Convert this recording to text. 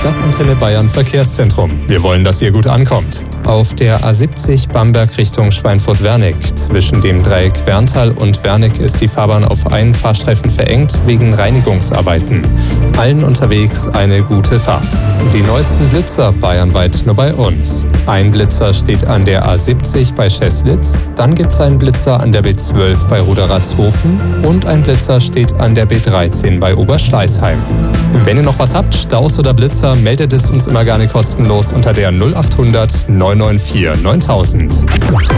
Das Antenne Bayern Verkehrszentrum. Wir wollen, dass ihr gut ankommt. Auf der A70 Bamberg Richtung Schweinfurt-Wernig. Zwischen dem Dreieck Werntal und Wernig ist die Fahrbahn auf einen Fahrstreifen verengt wegen Reinigungsarbeiten. Allen unterwegs eine gute Fahrt. Die neuesten Blitzer bayernweit nur bei uns. Ein Blitzer steht an der A70 bei Scheßlitz, dann gibt es einen Blitzer an der B12 bei Ruderatshofen und ein Blitzer steht an der B13 bei Oberschleißheim. Wenn ihr noch was habt, Staus oder Blitzer, meldet es uns immer gerne kostenlos unter der 0800 994 9000.